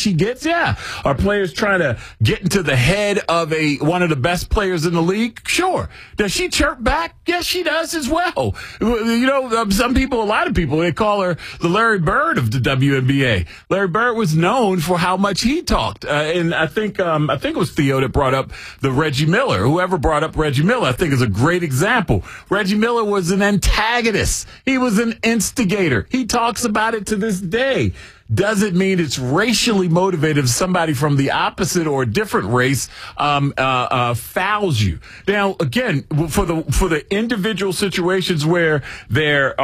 she gets? Yeah. Are players trying to get into the head of one of the best players in the league? Sure. Does she chirp back? Yes, she does as well. You know, a lot of people, they call her the Larry Bird of the WNBA. Larry Bird was known for how much he talked. And I think it was Theo that brought up the Reggie Miller. Whoever brought up Reggie Miller, I think, is a great example. Reggie Miller was an antagonist. He was an instigator. He talks about it to this day. Doesn't mean it's racially motivated if somebody from the opposite or a different race fouls you. Now, again, for the individual situations where they're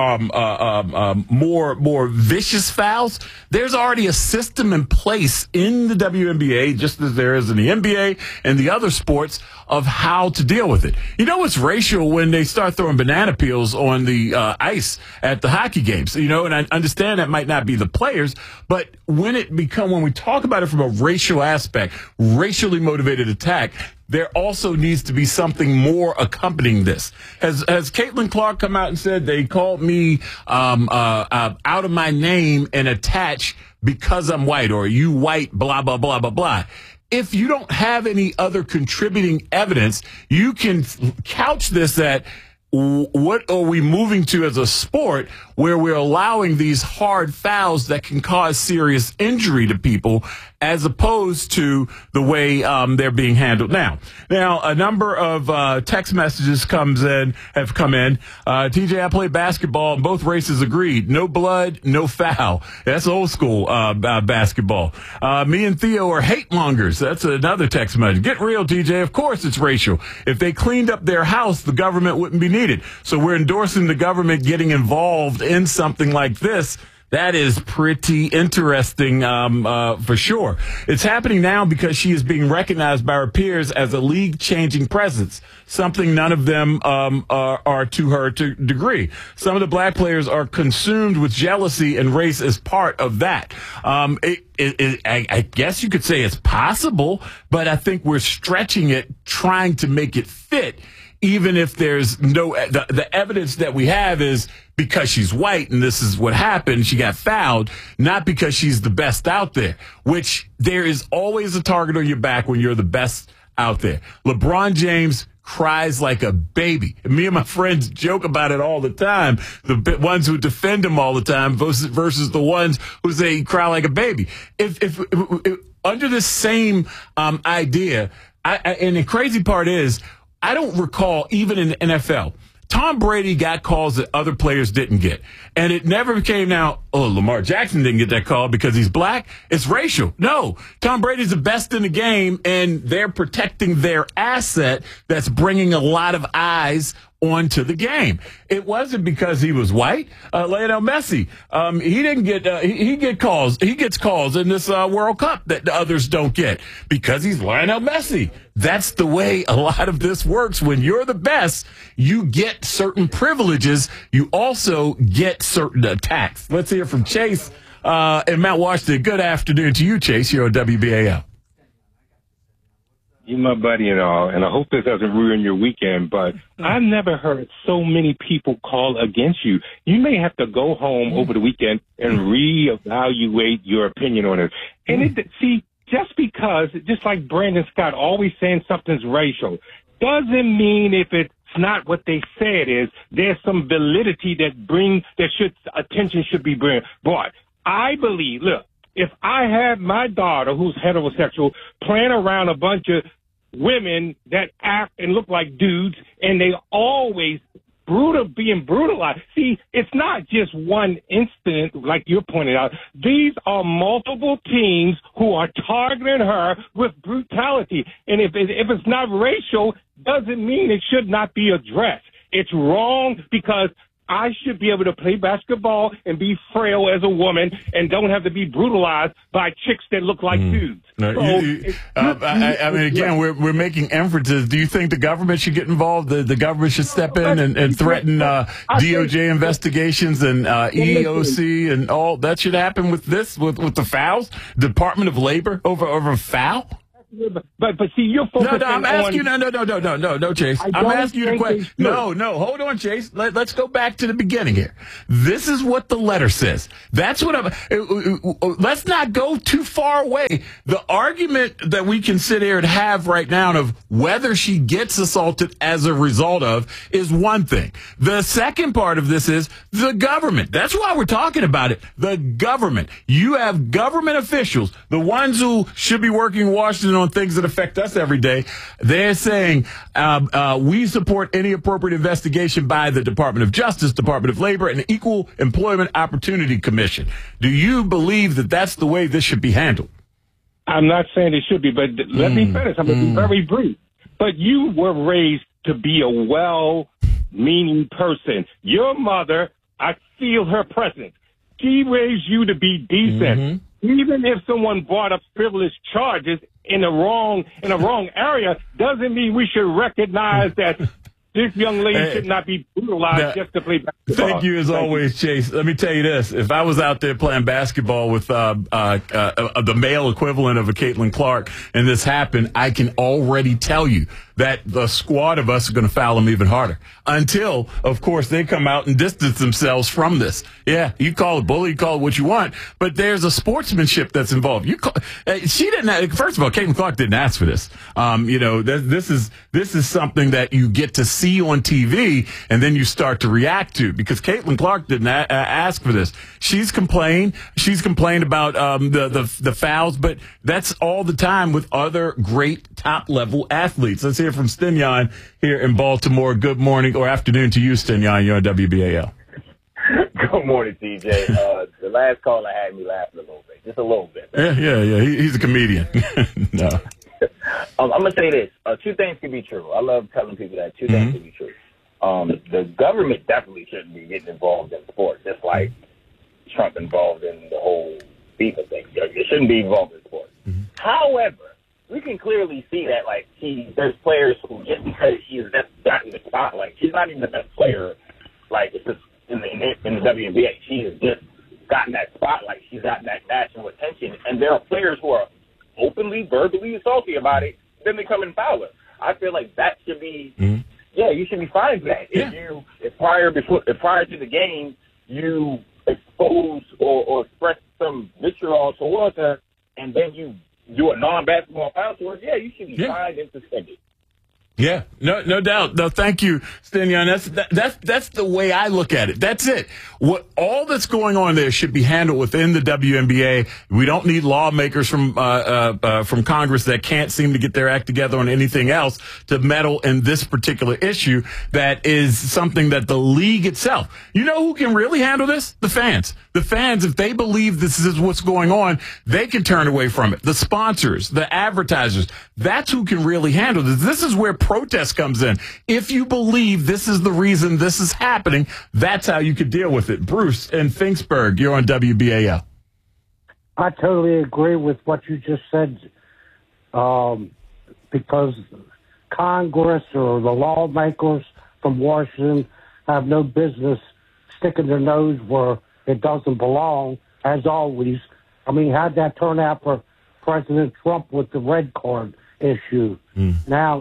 more vicious fouls, there's already a system in place in the WNBA, just as there is in the NBA and the other sports, of how to deal with it. You know, it's racial when they start throwing banana peels on the ice at the hockey games. You know, and I understand that might not be the players, but when we talk about it from a racial aspect, racially motivated attack, there also needs to be something more accompanying this. Has Caitlin Clark come out and said they called me out of my name and attach because I'm white, or you white, blah, blah, blah, blah, blah. If you don't have any other contributing evidence, you can couch this at, what are we moving to as a sport where we're allowing these hard fouls that can cause serious injury to people, as opposed to the way they're being handled now. Now, a number of text messages have come in. TJ, I played basketball, and both races agreed. No blood, no foul. That's old school basketball. Me and Theo are hate mongers. That's another text message. Get real, TJ. Of course it's racial. If they cleaned up their house, the government wouldn't be needed. So we're endorsing the government getting involved in something like this. That is pretty interesting, for sure. It's happening now because she is being recognized by her peers as a league-changing presence, something none of them are to her degree. Some of the black players are consumed with jealousy, and race is part of that. I guess you could say it's possible, but I think we're stretching it, trying to make it fit. Even if there's the evidence that we have is because she's white and this is what happened, she got fouled, not because she's the best out there, which there is always a target on your back when you're the best out there. LeBron James cries like a baby. And me and my friends joke about it all the time. The ones who defend him all the time versus the ones who say he cry like a baby. If under the same idea, and the crazy part is, I don't recall, even in the NFL, Tom Brady got calls that other players didn't get. And it never became now, Lamar Jackson didn't get that call because he's black. It's racial. No, Tom Brady's the best in the game, and they're protecting their asset that's bringing a lot of eyes onto the game. It wasn't because he was white. Lionel Messi, he didn't get, he gets calls in this World Cup that the others don't get because he's Lionel Messi. That's the way a lot of this works. When you're the best, you get certain privileges. You also get certain attacks. Let's hear from Chase in Mount Washington. Good afternoon to you, Chase. You're on WBAL. You're my buddy and all, and I hope this doesn't ruin your weekend, but I've never heard so many people call against you. You may have to go home over the weekend and reevaluate your opinion on it. And just because, just like Brandon Scott always saying something's racial, doesn't mean if it's not what they say it is, there's some validity attention should be brought. I believe, look, if I had my daughter who's heterosexual playing around a bunch of women that act and look like dudes, and they always being brutalized. See, it's not just one incident, like you pointed out. These are multiple teams who are targeting her with brutality. And if it's not racial, doesn't mean it should not be addressed. It's wrong because I should be able to play basketball and be frail as a woman and don't have to be brutalized by chicks that look like dudes. No, I mean, again, we're making inferences. Do you think the government should get involved? The government should step in and threaten DOJ investigations and EEOC and all that should happen with this, with the fouls? Department of Labor over foul? But see, you're focusing I'm asking you. No, Chase. I'm asking you the question. No, hold on, Chase. Let's go back to the beginning here. This is what the letter says. That's what let's not go too far away. The argument that we can sit here and have right now of whether she gets assaulted as a result of is one thing. The second part of this is the government. That's why we're talking about it. The government. You have government officials, the ones who should be working in Washington on things that affect us every day. They're saying we support any appropriate investigation by the Department of Justice, Department of Labor, and Equal Employment Opportunity Commission. Do you believe that that's the way this should be handled? I'm not saying it should be, but let me finish. I'm going to be very brief. But you were raised to be a well-meaning person. Your mother, I feel her presence. She raised you to be decent. Even if someone brought up frivolous charges in a wrong area, doesn't mean we should recognize that this young lady should not be brutalized just to play basketball. Thank you as always, Chase. Let me tell you this. If I was out there playing basketball with the male equivalent of a Caitlin Clark and this happened, I can already tell you that the squad of us are going to foul them even harder until, of course, they come out and distance themselves from this. Yeah, you call it bully, you call it what you want, but there's a sportsmanship that's involved. She didn't. First of all, Caitlin Clark didn't ask for this. This is something that you get to see on TV and then you start to react to because Caitlin Clark didn't ask for this. She's complained. She's complained about the fouls, but that's all the time with other great top level athletes. Let's hear from Stenyan here in Baltimore. Good morning or afternoon to you, Stenyan. You're on WBAL. Good morning, TJ. The last call I had me laughing a little bit, just a little bit. Yeah. He's a comedian. No. I'm gonna say this: two things can be true. I love telling people that two things can be true. The government definitely shouldn't be getting involved in sports, just like Trump involved in the whole FIFA thing. It shouldn't be involved in sports. However, we can clearly see that, like, there's players who, just because she's gotten the spotlight, she's not even the best player, like, it's just in the WNBA. She has just gotten that spotlight. She's gotten that national attention. And there are players who are openly, verbally salty about it, then they come and foul her. I feel like that should be, you should be fine for that. Yeah. If prior to the game, you expose or express some vitriol towards her, and then you do a non-basketball foul towards, you should be fined and suspended. Yeah, no doubt. No, thank you, Stenyan. That's the way I look at it. That's it. All that's going on there should be handled within the WNBA. We don't need lawmakers from Congress that can't seem to get their act together on anything else to meddle in this particular issue. That is something that the league itself. You know who can really handle this? The fans. The fans, if they believe this is what's going on, they can turn away from it. The sponsors, the advertisers, that's who can really handle this. This is where protest comes in. If you believe this is the reason this is happening, that's how you could deal with it. Bruce in Finksburg, you're on WBAL. I totally agree with what you just said, because Congress or the lawmakers from Washington have no business sticking their nose where it doesn't belong, as always. I mean, how'd that turn out for President Trump with the red card issue? Now,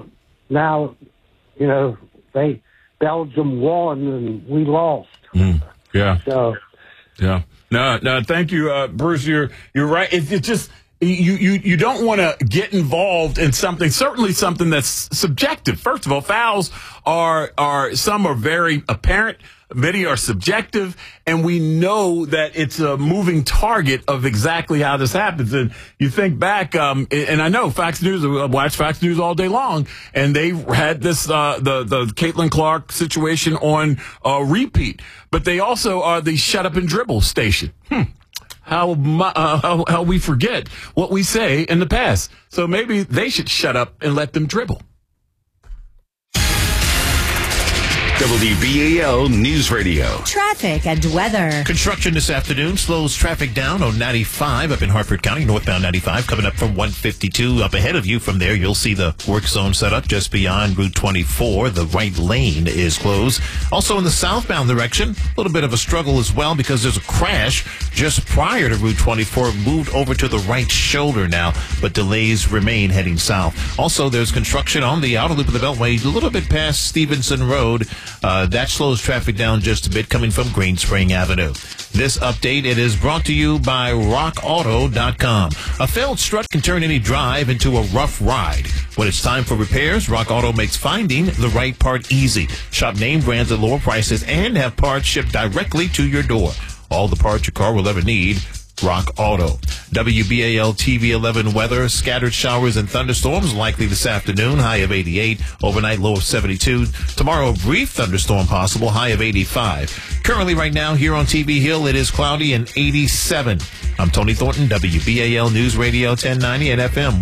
Belgium won and we lost. Yeah. So, yeah. No. Thank you, Bruce. You're right. It's just you don't want to get involved in something. Certainly something that's subjective. First of all, fouls are some are very apparent. Many are subjective, and we know that it's a moving target of exactly how this happens. And you think back, and I know Fox News, I watch Fox News all day long, and they had this, the Caitlin Clark situation on repeat, but they also are the shut up and dribble station. How we forget what we say in the past. So maybe they should shut up and let them dribble. WBAL News Radio. Traffic and weather. Construction this afternoon slows traffic down on 95 up in Hartford County, northbound 95, coming up from 152. Up ahead of you from there, you'll see the work zone set up just beyond Route 24. The right lane is closed. Also in the southbound direction, a little bit of a struggle as well because there's a crash just prior to Route 24, moved over to the right shoulder now, but delays remain heading south. Also, there's construction on the outer loop of the Beltway, a little bit past Stevenson Road. That slows traffic down just a bit coming from Green Spring Avenue. This update, it is brought to you by RockAuto.com. A failed strut can turn any drive into a rough ride. When it's time for repairs, Rock Auto makes finding the right part easy. Shop name brands at lower prices and have parts shipped directly to your door. All the parts your car will ever need. Rock Auto. WBAL TV 11 weather. Scattered showers and thunderstorms likely this afternoon. High of 88. Overnight low of 72. Tomorrow a brief thunderstorm possible. High of 85. Currently right now here on TV Hill it is cloudy and 87. I'm Tony Thornton, WBAL News Radio 1090 and FM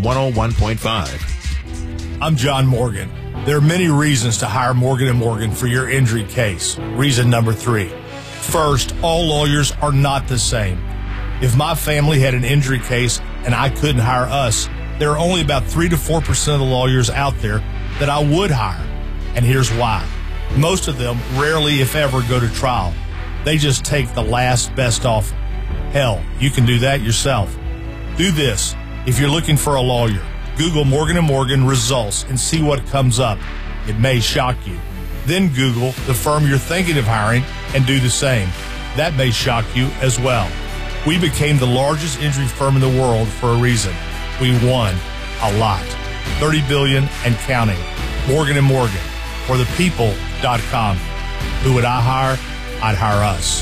101.5. I'm John Morgan. There are many reasons to hire Morgan & Morgan for your injury case. Reason number 3. First, all lawyers are not the same. If my family had an injury case and I couldn't hire us, there are only about 3 to 4% of the lawyers out there that I would hire. And here's why. Most of them rarely, if ever, go to trial. They just take the last best offer. Hell, you can do that yourself. Do this. If you're looking for a lawyer, Google Morgan & Morgan results and see what comes up. It may shock you. Then Google the firm you're thinking of hiring and do the same. That may shock you as well. We became the largest injury firm in the world for a reason. We won a lot. $30 billion and counting. Morgan & Morgan. For the people.com. Who would I hire? I'd hire us.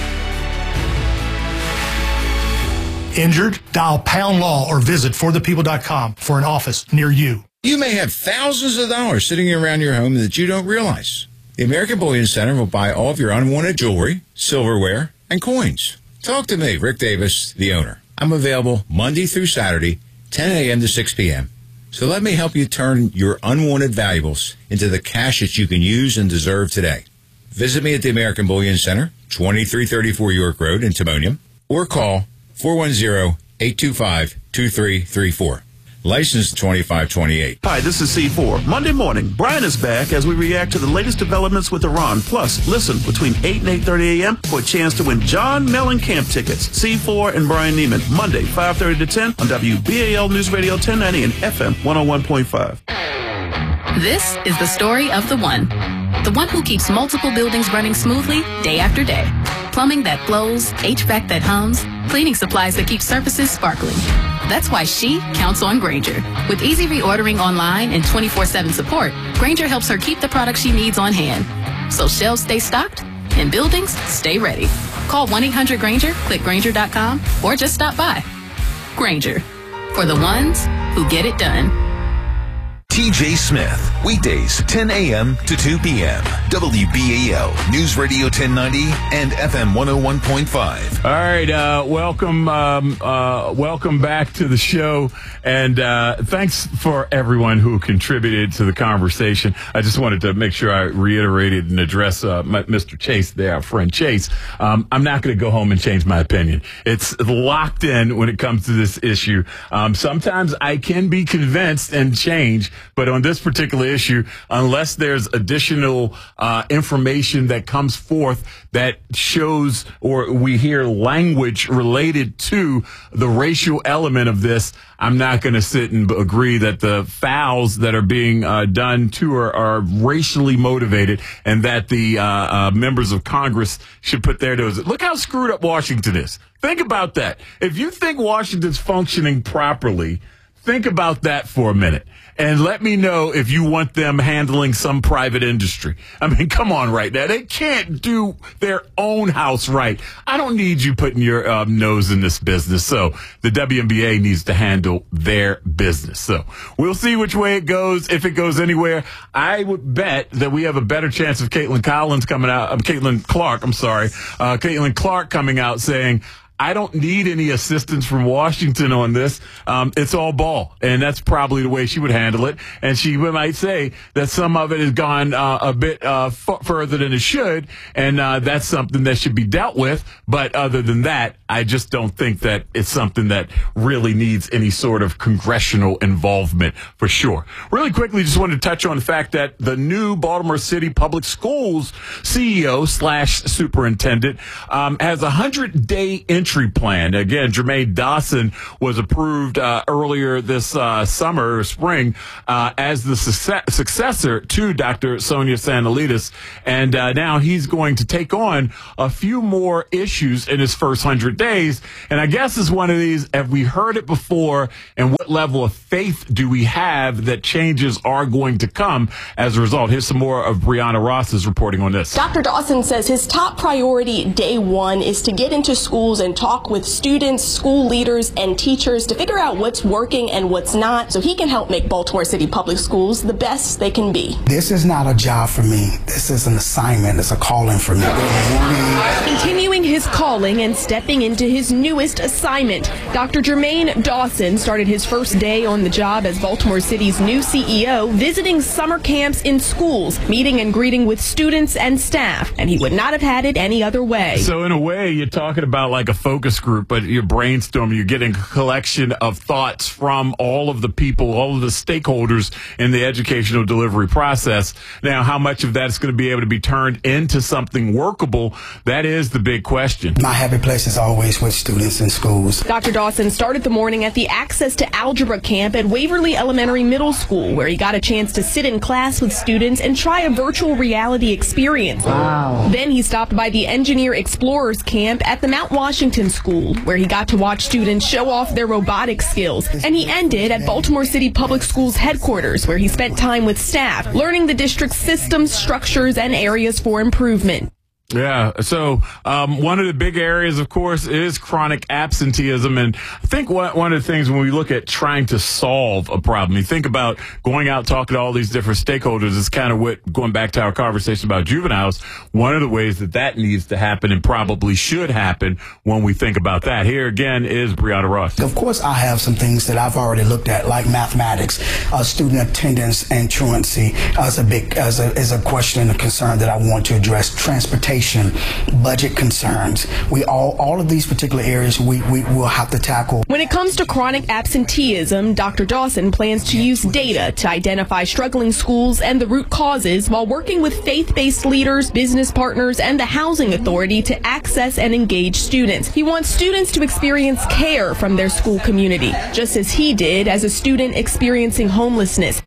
Injured? Dial Pound Law or visit forthepeople.com for an office near you. You may have thousands of dollars sitting around your home that you don't realize. The American Bullion Center will buy all of your unwanted jewelry, silverware, and coins. Talk to me, Rick Davis, the owner. I'm available Monday through Saturday, 10 a.m. to 6 p.m. So let me help you turn your unwanted valuables into the cash that you can use and deserve today. Visit me at the American Bullion Center, 2334 York Road in Timonium, or call 410-825-2334. License 2528. Hi, this is C4. Monday morning, Brian is back as we react to the latest developments with Iran. Plus, listen between 8 and 8:30 a.m. for a chance to win John Mellencamp tickets. C4 and Brian Neiman, Monday, 5:30 to 10 on WBAL News Radio 1090 and FM 101.5. This is the story of the one who keeps multiple buildings running smoothly day after day. Plumbing that flows, HVAC that hums, cleaning supplies that keep surfaces sparkling. That's why she counts on Grainger. With easy reordering online and 24/7 support, Grainger helps her keep the products she needs on hand. So shelves stay stocked and buildings stay ready. Call 1-800-GRAINGER, click Grainger.com, or just stop by. Grainger, for the ones who get it done. TJ Smith, weekdays 10 a.m. to 2 p.m. WBAL News Radio 1090 and FM 101.5. All right, welcome back to the show, and thanks for everyone who contributed to the conversation. I just wanted to make sure I reiterated and address Mr. Chase there, our friend Chase. I'm not going to go home and change my opinion. It's locked in when it comes to this issue. Sometimes I can be convinced and change, but on this particular issue, unless there's additional information that comes forth that shows or we hear language related to the racial element of this, I'm not going to sit and agree that the fouls that are being done to her are racially motivated and that the members of Congress should put their nose. Look how screwed up Washington is. Think about that. If you think Washington's functioning properly, think about that for a minute. And let me know if you want them handling some private industry. I mean, come on right now. They can't do their own house right. I don't need you putting your nose in this business. So the WNBA needs to handle their business. So we'll see which way it goes, if it goes anywhere. I would bet that we have a better chance of Caitlin Clark coming out saying, I don't need any assistance from Washington on this. It's all ball. And that's probably the way she would handle it. And she might say that some of it has gone a bit further than it should. And that's something that should be dealt with. But other than that, I just don't think that it's something that really needs any sort of congressional involvement for sure. Really quickly, just wanted to touch on the fact that the new Baltimore City Public Schools CEO/superintendent has a 100-day entry plan. Again, Jermaine Dawson was approved earlier this summer or spring as the successor to Dr. Sonia Sandalidis, and now he's going to take on a few more issues in his first 100 days. And I guess it's one of these, have we heard it before, and what level of faith do we have that changes are going to come as a result? Here's some more of Brianna Ross's reporting on this. Dr. Dawson says his top priority day one is to get into schools and talk with students, school leaders, and teachers to figure out what's working and what's not, so he can help make Baltimore City Public Schools the best they can be. This is not a job for me. This is an assignment. It's a calling for me. Continuing his calling and stepping into his newest assignment, Dr. Jermaine Dawson started his first day on the job as Baltimore City's new CEO, visiting summer camps in schools, meeting and greeting with students and staff, and he would not have had it any other way. So in a way, you're talking about like a focus group, but you're brainstorming, you're getting a collection of thoughts from all of the people, all of the stakeholders in the educational delivery process. Now, how much of that is going to be able to be turned into something workable? That is the big question. My happy place is always with students in schools. Dr. Dawson started the morning at the Access to Algebra camp at Waverly Elementary Middle School, where he got a chance to sit in class with students and try a virtual reality experience. Wow. Then he stopped by the Engineer Explorers camp at the Mount Washington School, where he got to watch students show off their robotic skills. And he ended at Baltimore City Public Schools headquarters, where he spent time with staff, learning the district's systems, structures, and areas for improvement. Yeah. So one of the big areas, of course, is chronic absenteeism. And I think one of the things when we look at trying to solve a problem, you think about going out, talking to all these different stakeholders. It's kind of what, going back to our conversation about juveniles, one of the ways that needs to happen and probably should happen when we think about that. Here again is Brianna Ross. Of course, I have some things that I've already looked at, like mathematics, student attendance and truancy is a question and a concern that I want to address. Transportation, budget concerns. All of these particular areas we will have to tackle. When it comes to chronic absenteeism, Dr. Dawson plans to use data to identify struggling schools and the root causes while working with faith-based leaders, business partners, and the housing authority to access and engage students. He wants students to experience care from their school community, just as he did as a student experiencing homelessness.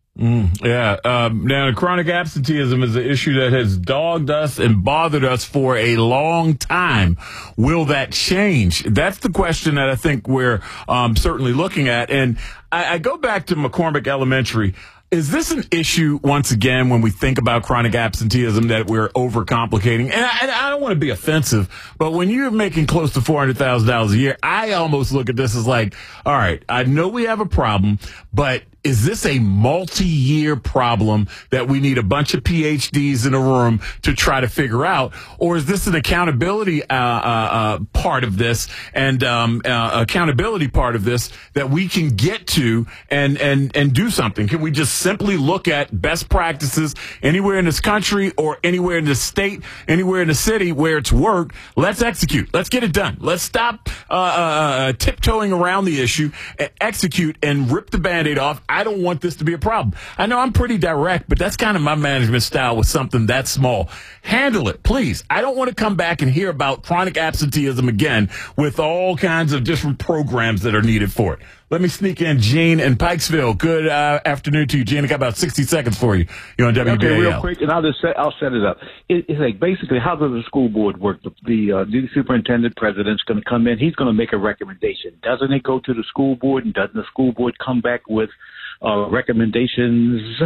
Now, chronic absenteeism is an issue that has dogged us and bothered us for a long time. Will that change? That's the question that I think we're certainly looking at. And I go back to McCormick Elementary. Is this an issue, once again, when we think about chronic absenteeism, that we're overcomplicating? And I don't want to be offensive, but when you're making close to $400,000 a year, I almost look at this as like, all right, I know we have a problem, but is this a multi-year problem that we need a bunch of PhDs in a room to try to figure out? Or is this an accountability part of this and accountability part of this that we can get to and do something? Can we just simply look at best practices anywhere in this country or anywhere in the state, anywhere in the city where it's worked? Let's execute. Let's get it done. Let's stop tiptoeing around the issue, execute, and rip the Band-Aid off. I don't want this to be a problem. I know I'm pretty direct, but that's kind of my management style with something that small. Handle it, please. I don't want to come back and hear about chronic absenteeism again with all kinds of different programs that are needed for it. Let me sneak in Gene in Pikesville. Good afternoon to you, Gene. I got about 60 seconds for you. You're on WBAL. Okay, real quick, and I'll set it up. It's like basically, how does the school board work? The new superintendent president's going to come in. He's going to make a recommendation. Doesn't it go to the school board, and doesn't the school board come back with recommendations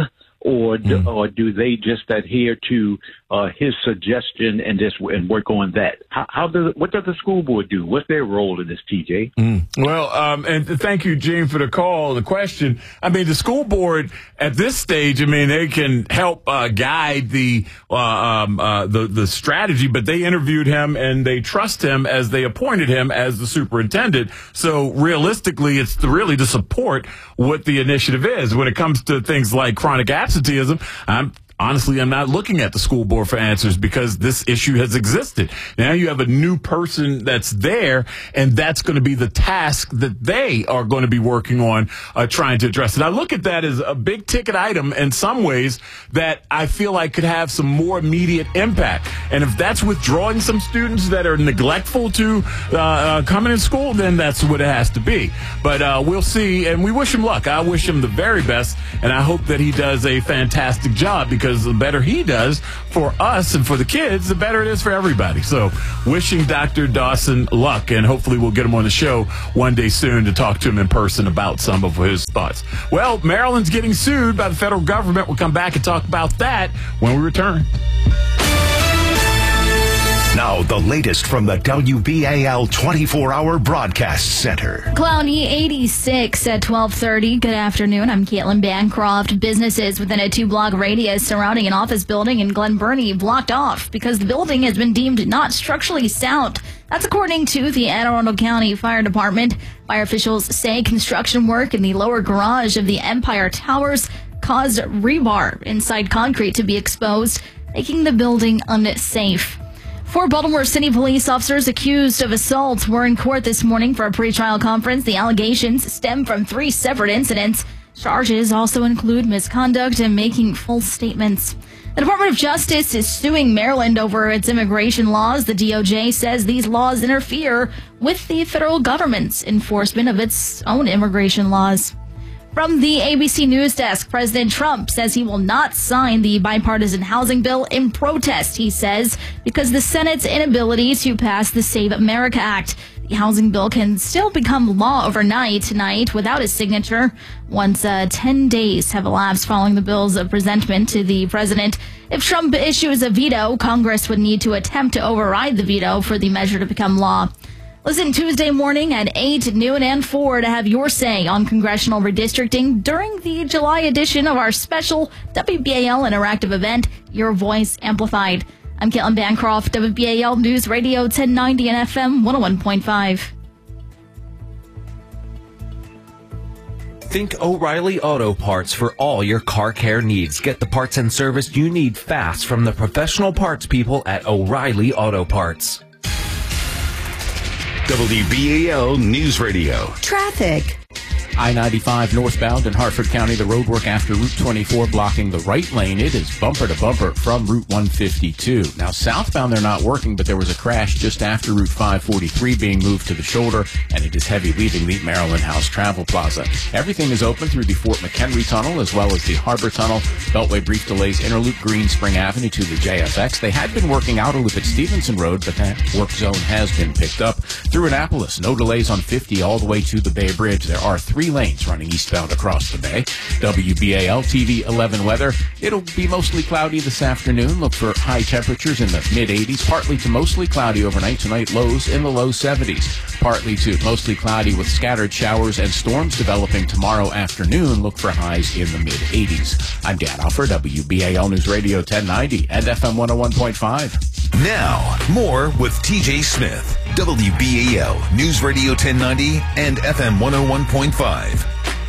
or do they just adhere to his suggestion and work on that? What does the school board do? What's their role in this, TJ? Well, and thank you, Gene, for the call, the question. I mean, the school board at this stage, I mean, they can help guide the strategy, but they interviewed him and they trust him as they appointed him as the superintendent. So realistically, it's really to support what the initiative is. When it comes to things like chronic absenteeism, I'm not looking at the school board for answers because this issue has existed. Now you have a new person that's there, and that's going to be the task that they are going to be working on, trying to address it. I look at that as a big ticket item in some ways that I feel like could have some more immediate impact. And if that's withdrawing some students that are neglectful to coming to school, then that's what it has to be. But we'll see, and we wish him luck. I wish him the very best, and I hope that he does a fantastic job, because the better he does for us and for the kids, the better it is for everybody. So wishing Dr. Dawson luck, and hopefully we'll get him on the show one day soon to talk to him in person about some of his thoughts. Well, Maryland's getting sued by the federal government. We'll come back and talk about that when we return. Now, the latest from the WBAL 24-hour broadcast center. Cloudy 86 at 12:30. Good afternoon. I'm Caitlin Bancroft. Businesses within a 2-block radius surrounding an office building in Glen Burnie blocked off because the building has been deemed not structurally sound. That's according to the Anne Arundel County Fire Department. Fire officials say construction work in the lower garage of the Empire Towers caused rebar inside concrete to be exposed, making the building unsafe. 4 Baltimore City police officers accused of assault were in court this morning for a pretrial conference. The allegations stem from 3 separate incidents. Charges also include misconduct and making false statements. The Department of Justice is suing Maryland over its immigration laws. The DOJ says these laws interfere with the federal government's enforcement of its own immigration laws. From the ABC News Desk, President Trump says he will not sign the bipartisan housing bill in protest, he says, because the Senate's inability to pass the Save America Act. The housing bill can still become law overnight tonight without his signature once 10 days have elapsed following the bill's presentment to the president. If Trump issues a veto, Congress would need to attempt to override the veto for the measure to become law. Listen Tuesday morning at 8, noon, and 4 to have your say on congressional redistricting during the July edition of our special WBAL interactive event, Your Voice Amplified. I'm Caitlin Bancroft, WBAL News Radio 1090 and FM 101.5. Think O'Reilly Auto Parts for all your car care needs. Get the parts and service you need fast from the professional parts people at O'Reilly Auto Parts. WBAL News Radio. Traffic. I-95 northbound in Hartford County, the roadwork after Route 24 blocking the right lane. It is bumper to bumper from Route 152. Now, southbound they're not working, but there was a crash just after Route 543 being moved to the shoulder, and it is heavy leaving the Maryland House Travel Plaza. Everything is open through the Fort McHenry Tunnel as well as the Harbor Tunnel. Beltway brief delays interloop Green Spring Avenue to the JFX. They had been working outer loop at Stevenson Road, but that work zone has been picked up. Through Annapolis, no delays on 50 all the way to the Bay Bridge. There are 3 lanes running eastbound across the bay. WBAL TV 11 weather. It'll be mostly cloudy this afternoon. Look for high temperatures in the mid-80s. Partly to mostly cloudy overnight. Tonight, lows in the low 70s. Partly to mostly cloudy with scattered showers and storms developing tomorrow afternoon. Look for highs in the mid-80s. I'm Dan Alford, WBAL News Radio 1090 and FM 101.5. Now, more with TJ Smith, WBAL News Radio 1090 and FM 101.5.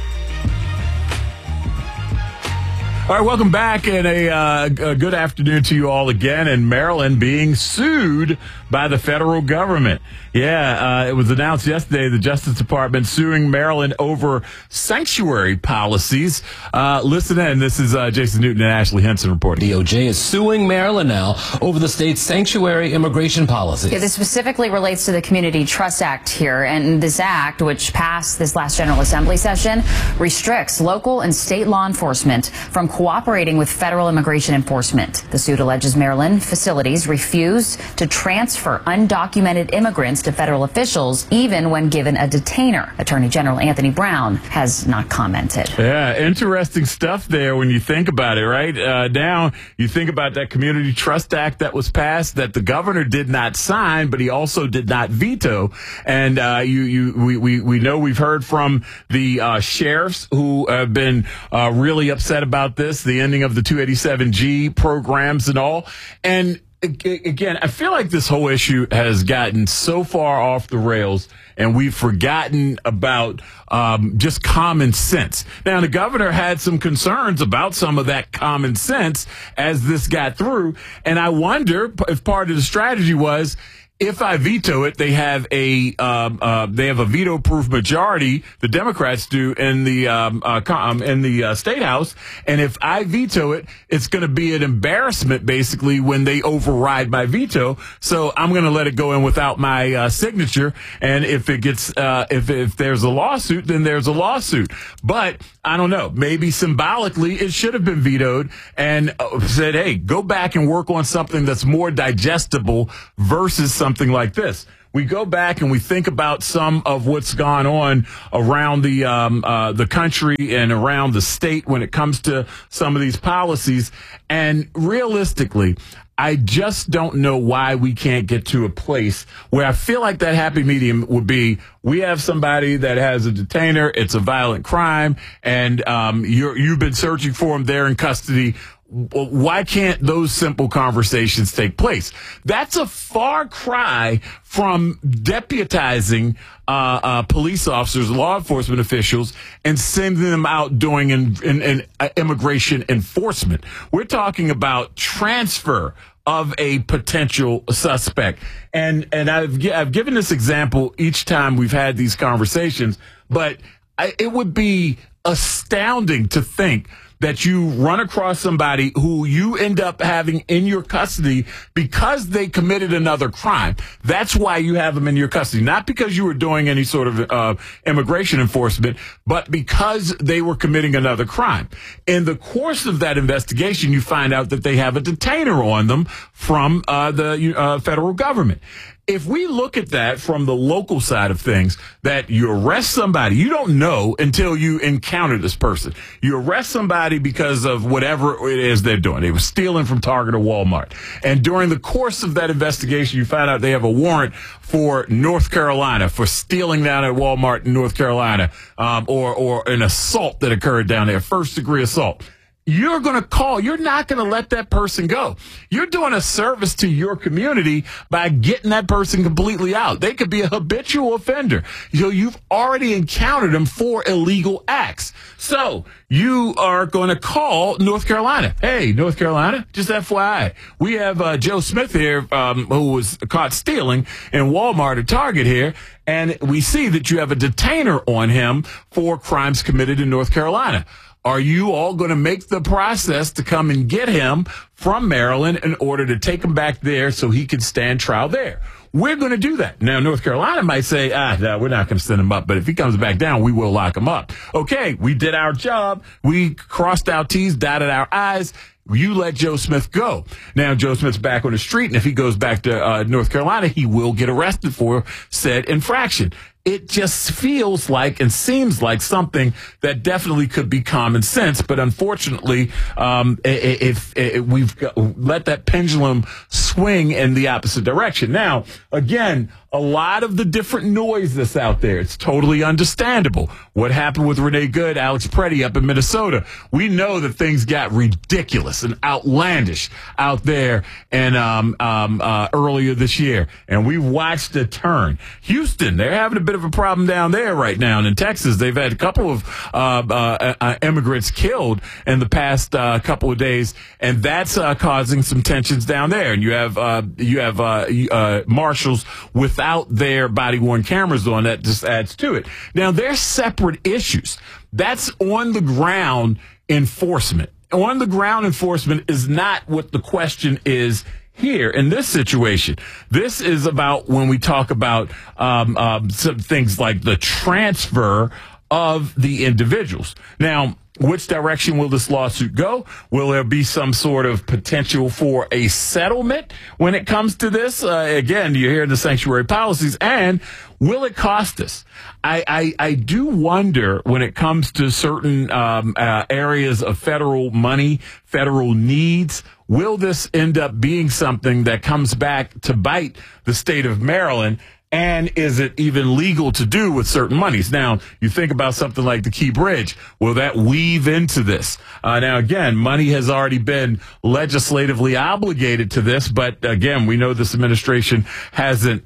All right, welcome back, and a good afternoon to you all again. And Maryland being sued by the federal government. Yeah, it was announced yesterday, the Justice Department suing Maryland over sanctuary policies. Listen in. This is Jason Newton and Ashley Henson reporting. DOJ is suing Maryland now over the state's sanctuary immigration policies. Yeah, this specifically relates to the Community Trust Act here. And this act, which passed this last General Assembly session, restricts local and state law enforcement from cooperating with federal immigration enforcement. The suit alleges Maryland facilities refused to transfer undocumented immigrants to federal officials, even when given a detainer. Attorney General Anthony Brown has not commented. Yeah, interesting stuff there when you think about it, right? Now you think about that Community Trust Act that was passed that the governor did not sign, but he also did not veto. And we know we've heard from the sheriffs who have been really upset about this, the ending of the 287G programs and all. And again, I feel like this whole issue has gotten so far off the rails, and we've forgotten about just common sense. Now, the governor had some concerns about some of that common sense as this got through, and I wonder if part of the strategy was, if I veto it, they have a veto-proof majority. The Democrats do in the state house, and if I veto it, it's going to be an embarrassment basically when they override my veto. So I'm going to let it go in without my signature. And if it gets if there's a lawsuit, then there's a lawsuit. But I don't know. Maybe symbolically it should have been vetoed and said, hey, go back and work on something that's more digestible versus something like this. We go back and we think about some of what's gone on around the country and around the state when it comes to some of these policies. And realistically, I just don't know why we can't get to a place where I feel like that happy medium would be, we have somebody that has a detainer, it's a violent crime, and you've been searching for them, they're in custody. Why can't those simple conversations take place? That's a far cry from deputizing police officers, law enforcement officials, and sending them out doing immigration enforcement. We're talking about transfer of a potential suspect. And I've given this example each time we've had these conversations, but it would be astounding to think that you run across somebody who you end up having in your custody because they committed another crime. That's why you have them in your custody. Not because you were doing any sort of immigration enforcement, but because they were committing another crime. In the course of that investigation, you find out that they have a detainer on them from the federal government. If we look at that from the local side of things, that you arrest somebody, you don't know until you encounter this person. You arrest somebody because of whatever it is they're doing. They were stealing from Target or Walmart. And during the course of that investigation, you find out they have a warrant for North Carolina for stealing down at Walmart in North Carolina, or an assault that occurred down there, first-degree assault. You're going to call. You're not going to let that person go. You're doing a service to your community by getting that person completely out. They could be a habitual offender. You've already encountered them for illegal acts. So you are going to call North Carolina. Hey, North Carolina, just FYI, we have Joe Smith here who was caught stealing in Walmart or Target here, and we see that you have a detainer on him for crimes committed in North Carolina. Are you all going to make the process to come and get him from Maryland in order to take him back there so he can stand trial there? We're going to do that. Now, North Carolina might say, no, we're not going to send him up. But if he comes back down, we will lock him up. Okay, we did our job. We crossed our T's, dotted our I's. You let Joe Smith go. Now, Joe Smith's back on the street, and if he goes back to North Carolina, he will get arrested for said infraction. It just feels like and seems like something that definitely could be common sense. But unfortunately, if we've let that pendulum swing in the opposite direction. Now, again, a lot of the different noise that's out there, it's totally understandable. What happened with Renee Good, Alex Preddy up in Minnesota? We know that things got ridiculous and outlandish out there and earlier this year. And we watched a turn. Houston, they're having a bit of a problem down there right now. And in Texas, they've had a couple of immigrants killed in the past couple of days, and that's causing some tensions down there. And you have marshals without their body-worn cameras on. That just adds to it. Now, they're separate issues. That's on-the-ground enforcement. On-the-ground enforcement is not what the question is here in this situation. This is about when we talk about some things like the transfer of the individuals. Now, which direction will this lawsuit go? Will there be some sort of potential for a settlement when it comes to this? Again, you're hearing the sanctuary policies, and will it cost us? I do wonder when it comes to certain areas of federal money, federal needs, will this end up being something that comes back to bite the state of Maryland? And is it even legal to do with certain monies? Now, you think about something like the Key Bridge. Will that weave into this? Now, again, money has already been legislatively obligated to this, but again, we know this administration hasn't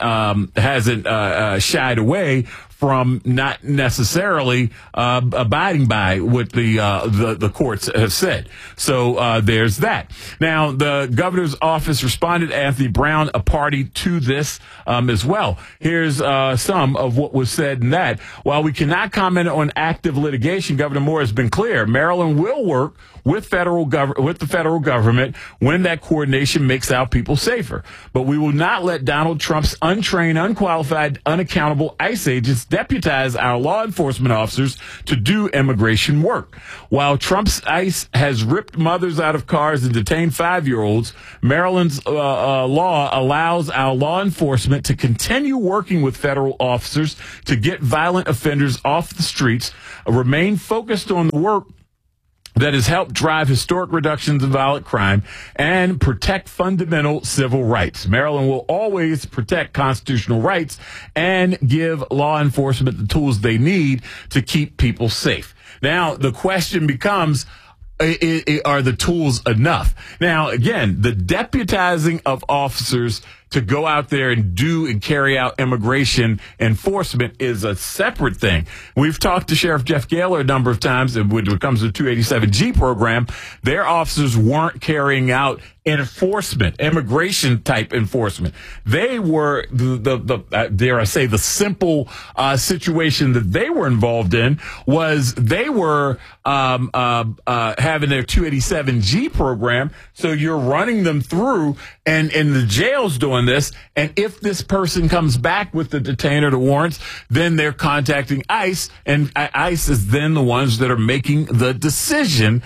shied away from not necessarily abiding by what the courts have said. So there's that. Now, the governor's office responded, Anthony Brown, a party to this as well. Here's some of what was said in that. While we cannot comment on active litigation, Governor Moore has been clear. Maryland will work with the federal government when that coordination makes our people safer. But we will not let Donald Trump's untrained, unqualified, unaccountable ICE agents deputize our law enforcement officers to do immigration work. While Trump's ICE has ripped mothers out of cars and detained 5-year-olds, Maryland's law allows our law enforcement to continue working with federal officers to get violent offenders off the streets, remain focused on the work that has helped drive historic reductions in violent crime and protect fundamental civil rights. Maryland will always protect constitutional rights and give law enforcement the tools they need to keep people safe. Now, the question becomes, are the tools enough? Now, again, the deputizing of officers to go out there and do and carry out immigration enforcement is a separate thing. We've talked to Sheriff Jeff Gaylor a number of times, and when it comes to the 287G program, their officers weren't carrying out enforcement, immigration type enforcement. They were dare I say, the simple situation that they were involved in was they were having their 287G program. So you're running them through, and the jail's doing this. And if this person comes back with the detainer, the warrants, then they're contacting ICE, and ICE is then the ones that are making the decision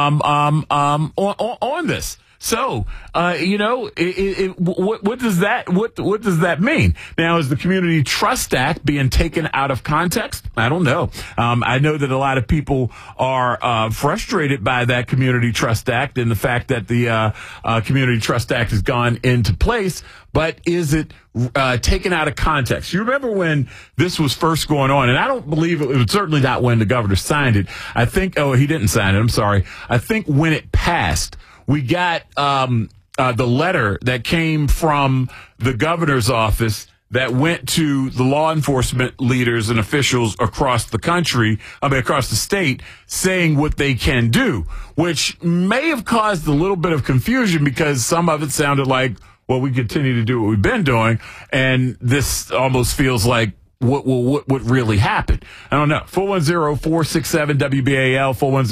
on this. So, what does that mean? Now, is the Community Trust Act being taken out of context? I don't know. I know that a lot of people are frustrated by that Community Trust Act and the fact that the Community Trust Act has gone into place. But is it taken out of context? You remember when this was first going on, and I don't believe it was certainly not when the governor signed it. I think, he didn't sign it. I'm sorry. I think when it passed, we got the letter that came from the governor's office that went to the law enforcement leaders and officials across the country, across the state, saying what they can do, which may have caused a little bit of confusion because some of it sounded like, well, we continue to do what we've been doing, and this almost feels like what really happened. I don't know. 410-467-WBAL,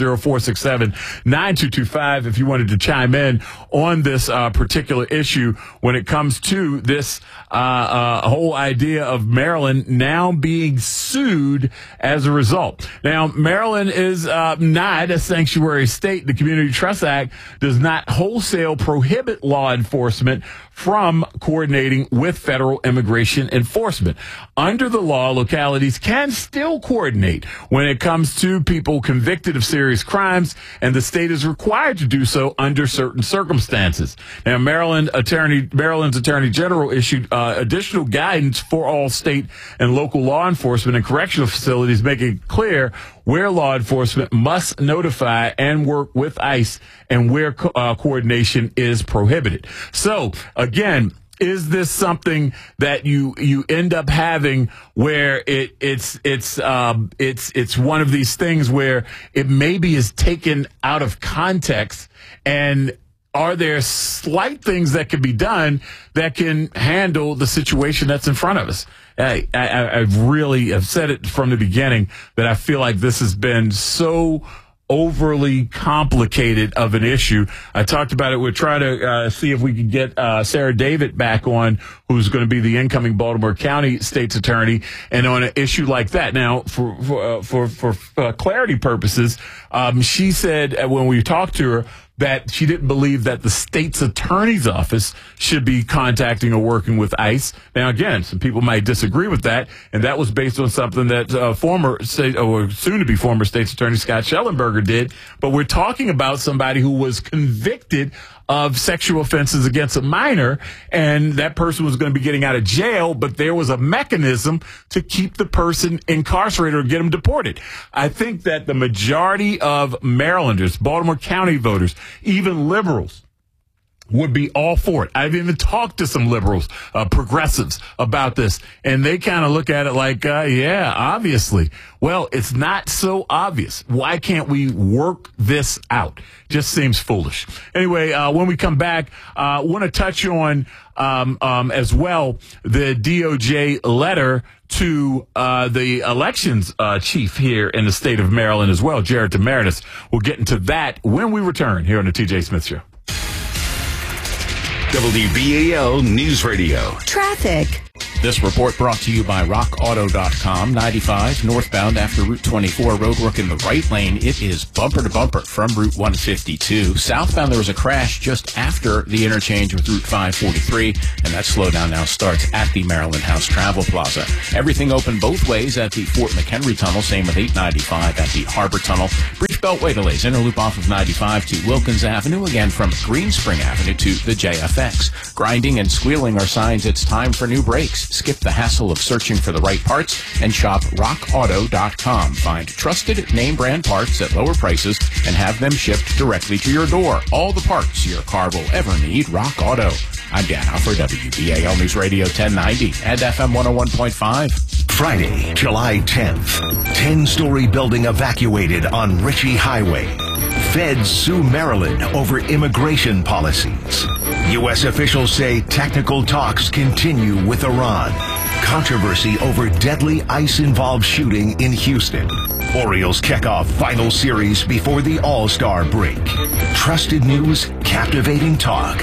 410-467-9225 if you wanted to chime in on this particular issue when it comes to this whole idea of Maryland now being sued as a result. Now, Maryland is not a sanctuary state. The Community Trust Act does not wholesale prohibit law enforcement from coordinating with federal immigration enforcement. Under the law, localities can still coordinate when it comes to people convicted of serious crimes, and the state is required to do so under certain circumstances. Now, Maryland's Attorney General issued additional guidance for all state and local law enforcement and correctional facilities, making it clear where law enforcement must notify and work with ICE and where coordination is prohibited. So, again, is this something that you end up having where it's one of these things where it maybe is taken out of context, and are there slight things that can be done that can handle the situation that's in front of us? I really have said it from the beginning that I feel like this has been so overly complicated of an issue. I talked about it. We're trying to see if we could get Sarah David back on, who's going to be the incoming Baltimore County State's Attorney, and on an issue like that. Now, for clarity purposes, she said when we talked to her that she didn't believe that the state's attorney's office should be contacting or working with ICE. Now, again, some people might disagree with that, and that was based on something that former state or soon-to-be former state's attorney Scott Schellenberger did. But we're talking about somebody who was convicted of sexual offenses against a minor, and that person was going to be getting out of jail, but there was a mechanism to keep the person incarcerated or get them deported. I think that the majority of Marylanders, Baltimore County voters, even liberals, would be all for it. I've even talked to some liberals, progressives, about this, and they kind of look at it like, yeah, obviously. Well, it's not so obvious. Why can't we work this out? Just seems foolish. Anyway, when we come back, I want to touch on as well the DOJ letter to the elections chief here in the state of Maryland as well, Jared Demaritis. We'll get into that when we return here on the TJ Smith Show. WBAL News Radio. Traffic. This report brought to you by RockAuto.com. 95 northbound after Route 24, roadwork in the right lane. It is bumper to bumper from Route 152. Southbound, there was a crash just after the interchange with Route 543, and that slowdown now starts at the Maryland House Travel Plaza. Everything open both ways at the Fort McHenry Tunnel, same with 895 at the Harbor Tunnel. Brief Beltway delays, interloop off of 95 to Wilkins Avenue, again from Green Spring Avenue to the JFX. Grinding and squealing are signs it's time for new brakes. Skip the hassle of searching for the right parts and shop rockauto.com. Find trusted name brand parts at lower prices and have them shipped directly to your door. All the parts your car will ever need. Rock Auto. I'm Dan Huff for WBAL News Radio 1090 and FM 101.5. Friday, July 10th. 10-story building evacuated on Ritchie Highway. Feds sue Maryland over immigration policies. U.S. officials say technical talks continue with Iran. Controversy over deadly ICE-involved shooting in Houston. Orioles kick off final series before the All-Star break. Trusted news, captivating talk.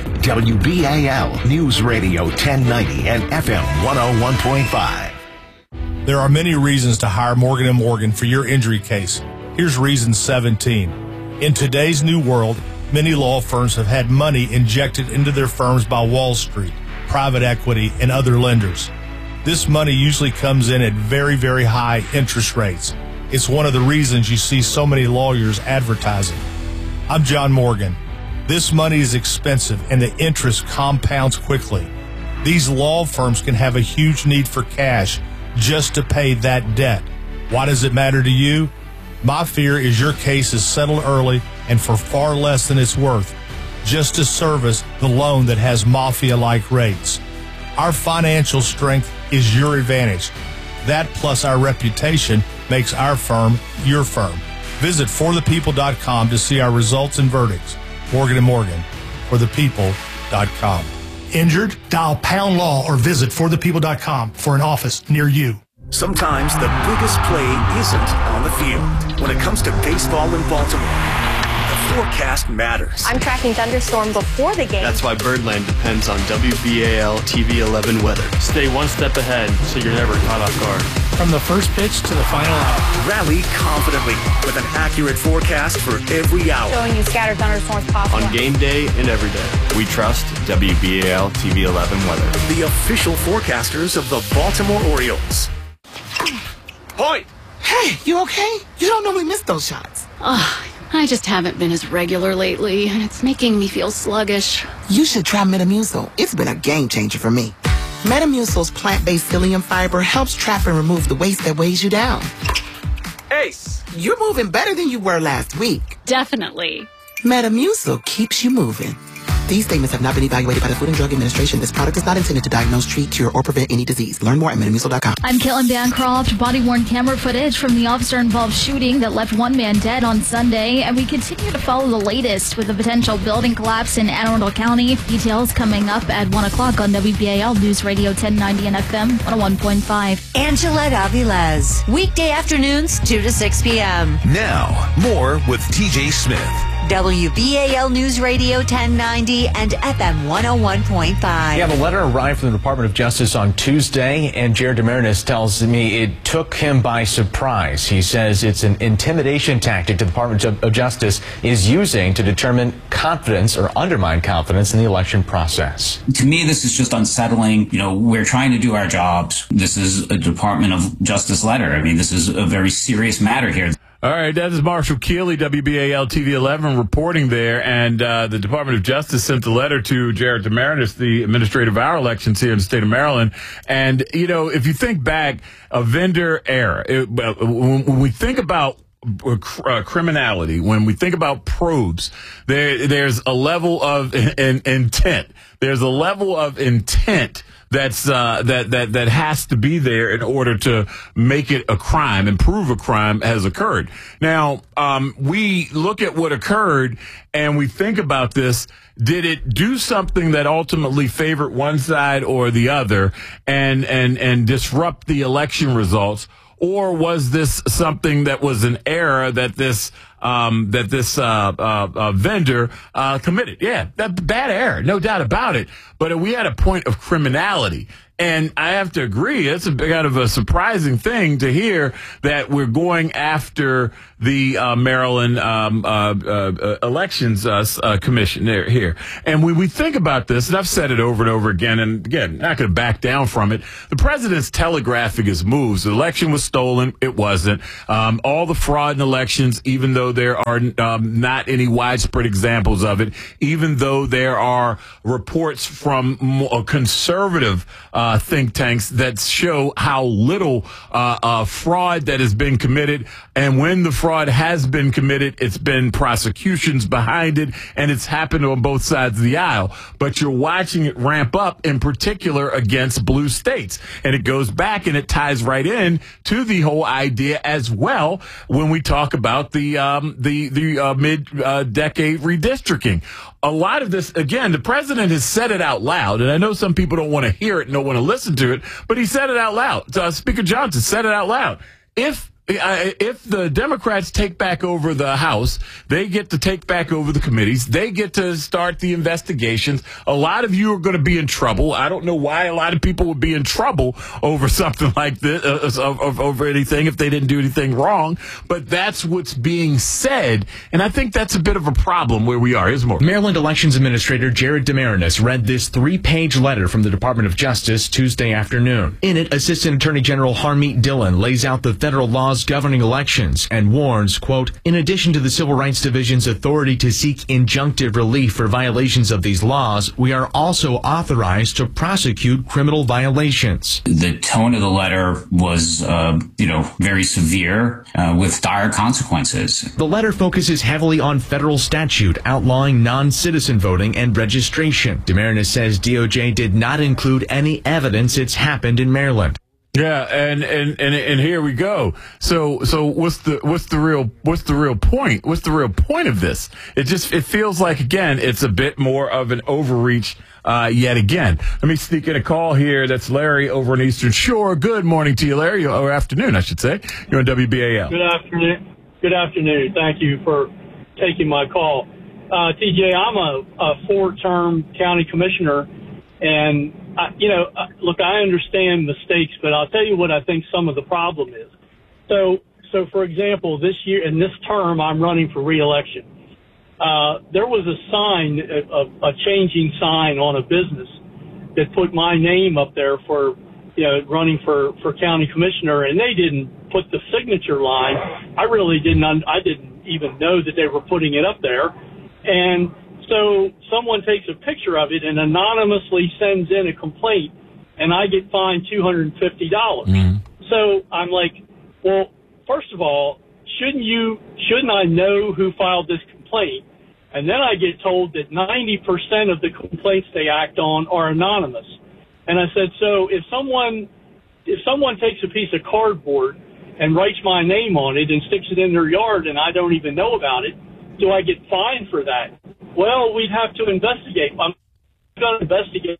WBAL News Radio 1090 and FM 101.5. There are many reasons to hire Morgan & Morgan for your injury case. Here's reason 17. In today's new world, many law firms have had money injected into their firms by Wall Street, private equity, and other lenders. This money usually comes in at very, very high interest rates. It's one of the reasons you see so many lawyers advertising. I'm John Morgan. This money is expensive and the interest compounds quickly. These law firms can have a huge need for cash just to pay that debt. Why does it matter to you? My fear is your case is settled early and for far less than it's worth, just to service the loan that has mafia-like rates. Our financial strength is your advantage. That plus our reputation makes our firm your firm. Visit forthepeople.com to see our results and verdicts. Morgan & Morgan, forthepeople.com. Injured? Dial pound law or visit forthepeople.com for an office near you. Sometimes the biggest play isn't on the field. When it comes to baseball in Baltimore, the forecast matters. I'm tracking thunderstorm before the game. That's why Birdland depends on WBAL TV 11 weather. Stay one step ahead so you're never caught off guard. From the first pitch to the final out. Rally confidently with an accurate forecast for every hour. Showing you scattered thunderstorms possible. On game day and every day. We trust WBAL TV 11 weather. The official forecasters of the Baltimore Orioles. Point! Hey, you okay? You don't normally miss those shots. I just haven't been as regular lately, and it's making me feel sluggish. You should try Metamucil. It's been a game changer for me. Metamucil's plant-based psyllium fiber helps trap and remove the waste that weighs you down. Ace, you're moving better than you were last week. Definitely. Metamucil keeps you moving. These statements have not been evaluated by the Food and Drug Administration. This product is not intended to diagnose, treat, cure, or prevent any disease. Learn more at Metamucil.com. I'm Caitlin Bancroft. Body-worn camera footage from the officer-involved shooting that left one man dead on Sunday, and we continue to follow the latest with a potential building collapse in Anne Arundel County. Details coming up at 1 o'clock on WBAL News Radio 1090 and FM 101.5. Angela Avilés, weekday afternoons 2 to 6 p.m. Now, more with TJ Smith. WBAL News Radio 1090 and FM 101.5. Yeah, the letter arrived from the Department of Justice on Tuesday, and Jared DeMarinis tells me it took him by surprise. He says it's an intimidation tactic the Department of Justice is using to determine confidence or undermine confidence in the election process. To me, this is just unsettling. You know, we're trying to do our jobs. This is a Department of Justice letter. I mean, this is a very serious matter here. All right, that is Marshall Keeley, WBAL TV 11, reporting there. And the Department of Justice sent the letter to Jared DeMarinis, the administrator of our elections here in the state of Maryland. And, you know, if you think back, a vendor error, when we think about criminality, when we think about probes, there's a level of intent. There's a level of intent that's that has to be there in order to make it a crime and prove a crime has occurred. Now, we look at what occurred and we think about this. Did it do something that ultimately favored one side or the other and disrupt the election results? Or was this something that was an error that this vendor committed? Yeah, that's bad error, no doubt about it. But we had a point of criminality. And I have to agree, it's a kind of a surprising thing to hear that we're going after the Maryland Elections Commission here. And when we think about this, and I've said it over and over again, and again, not going to back down from it, the president's telegraphing his moves. The election was stolen. It wasn't. All the fraud in elections, even though there are not any widespread examples of it, even though there are reports from more conservative think tanks that show how little fraud that has been committed. And when the fraud has been committed, it's been prosecutions behind it, and it's happened on both sides of the aisle. But you're watching it ramp up, in particular against blue states. And it goes back and it ties right in to the whole idea as well when we talk about the mid-decade redistricting. A lot of this, again, the president has said it out loud, and I know some people don't want to hear it and don't want to listen to it, but he said it out loud. Speaker Johnson said it out loud. If the Democrats take back over the House, they get to take back over the committees. They get to start the investigations. A lot of you are going to be in trouble. I don't know why a lot of people would be in trouble over something like this, over anything if they didn't do anything wrong. But that's what's being said, and I think that's a bit of a problem where we are. Here's more. Maryland Elections Administrator Jared DeMarinis read this 3-page letter from the Department of Justice Tuesday afternoon. In it, Assistant Attorney General Harmeet Dillon lays out the federal laws governing elections and warns, quote, in addition to the Civil Rights Division's authority to seek injunctive relief for violations of these laws, we are also authorized to prosecute criminal violations. The tone of the letter was, very severe with dire consequences. The letter focuses heavily on federal statute outlawing non-citizen voting and registration. DeMarinis says DOJ did not include any evidence it's happened in Maryland. Yeah, and here we go. So what's the real point? What's the real point of this? It feels like, again, it's a bit more of an overreach yet again. Let me sneak in a call here. That's Larry over in Eastern Shore. Good morning to you, Larry, or afternoon, I should say. You're on WBAL. Good afternoon. Good afternoon. Thank you for taking my call. TJ, I'm a 4-term county commissioner, and look, I understand mistakes, but I'll tell you what I think some of the problem is. So for example, this year, in this term, I'm running for re-election. There was a sign, a changing sign on a business that put my name up there for, running for county commissioner, and they didn't put the signature line. I didn't even know that they were putting it up there. And so someone takes a picture of it and anonymously sends in a complaint, and I get fined $250. Mm-hmm. So I'm like, well, first of all, shouldn't I know who filed this complaint? And then I get told that 90% of the complaints they act on are anonymous. And I said, so if someone takes a piece of cardboard and writes my name on it and sticks it in their yard and I don't even know about it, do I get fined for that? Well, we'd have to investigate. I'm going to investigate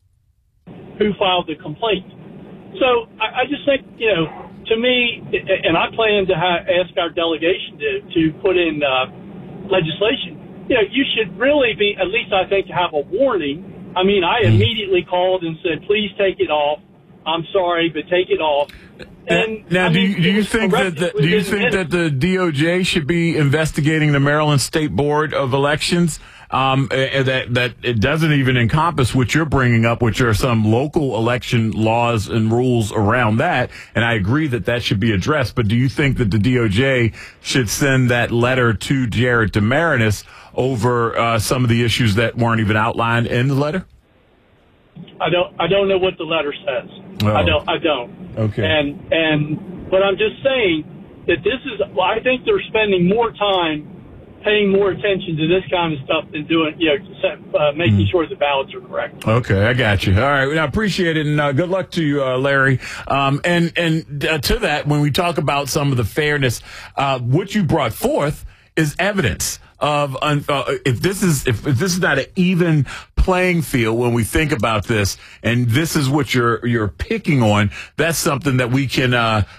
who filed the complaint. So I just think, to me, and I plan to ask our delegation to put in legislation, you should really be, at least I think, have a warning. I mean, I immediately called and said, please take it off. I'm sorry, but take it off. And now, do you think that the DOJ should be investigating the Maryland State Board of Elections? That it doesn't even encompass what you're bringing up, which are some local election laws and rules around that. And I agree that should be addressed. But do you think that the DOJ should send that letter to Jared DeMarinis over some of the issues that weren't even outlined in the letter? I don't know what the letter says. Oh. I don't. Okay. But I'm just saying that I think they're spending more time paying more attention to this kind of stuff than doing, making sure the ballots are correct. Okay, I got you. All right, I appreciate it, and good luck to you, Larry. And to that, when we talk about some of the fairness, what you brought forth is evidence of if this is not an even playing field when we think about this, and this is what you're picking on. That's something that we can.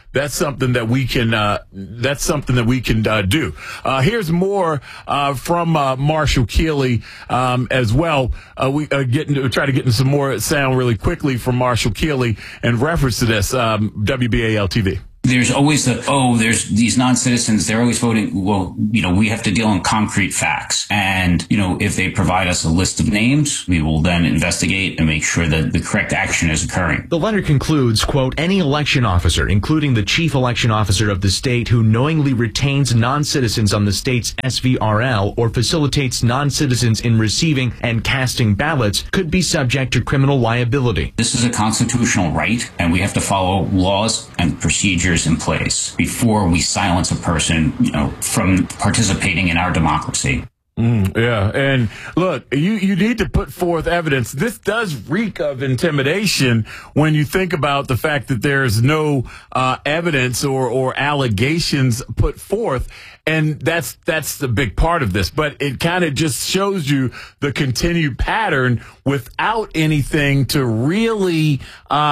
Do. Here's more from Marshall Keeley as well. We try to get into some more sound really quickly from Marshall Keeley in reference to this WBAL TV. There's always there's these non-citizens, they're always voting. Well, we have to deal in concrete facts. And, if they provide us a list of names, we will then investigate and make sure that the correct action is occurring. The letter concludes, quote, any election officer, including the chief election officer of the state who knowingly retains non-citizens on the state's SVRL or facilitates non-citizens in receiving and casting ballots could be subject to criminal liability. This is a constitutional right, and we have to follow laws and procedures in place before we silence a person, from participating in our democracy. Yeah, and look, you need to put forth evidence. This does reek of intimidation when you think about the fact that there's no evidence or allegations put forth. And that's the big part of this. But it kind of just shows you the continued pattern without anything to really